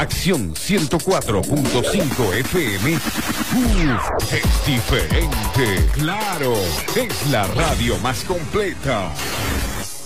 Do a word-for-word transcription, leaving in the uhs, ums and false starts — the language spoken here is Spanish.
Acción ciento cuatro punto cinco F M. Uf, es diferente. Claro, es la radio más completa.